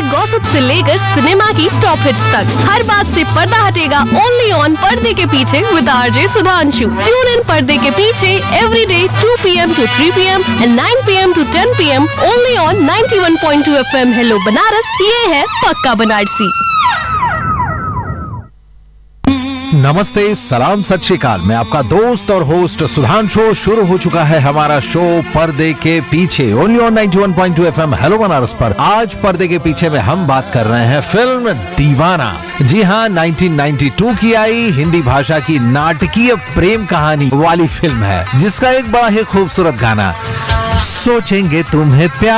Gossip से लेकर cinema की टॉप हिट्स तक, हर बात से पर्दा हटेगा ओनली ऑन पर्दे के पीछे with RJ Sudhanshu. Tune in पर्दे के पीछे every day 2 PM to 3 PM and 9 PM to 10 PM only on 91.2 FM hello Banaras. ये है पक्का बनारसी। नमस्ते, सलाम, सत श्री अकाल। मैं आपका दोस्त और होस्ट सुधांशु। शुरू हो चुका है हमारा शो पर्दे के पीछे only on 91.2 FM hello Banaras पर। आज पर्दे के पीछे में हम बात कर रहे हैं फिल्म दीवाना। जी हाँ, 1992 की आई हिंदी भाषा की नाटकीय प्रेम कहानी वाली फिल्म है, जिसका एक बड़ा ही खूबसूरत गाना सोचेंगे तुम्हें प्यार